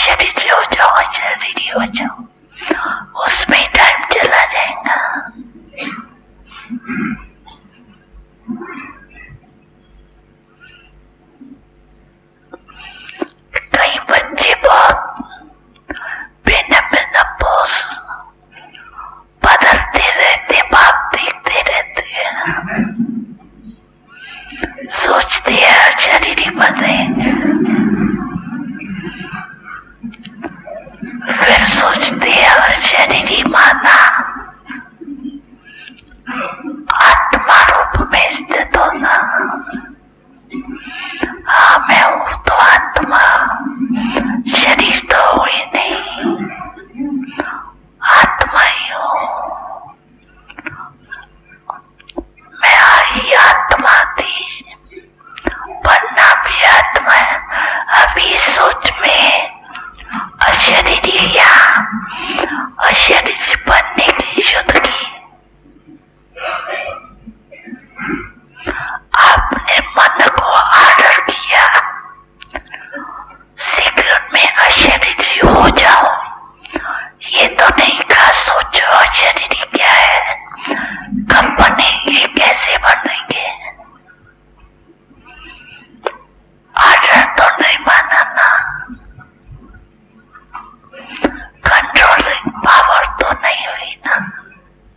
शरीर हो जाओ, शरीर हो जाओ, उसमें टाइम चला जाएगा। कई बच्चे बहुत बिना बिना पोज बदलते रहते, बात देखते रहते हैं, सोचते हैं शरीर ही बदले, फिर सोचते हैं शरीर ही माना।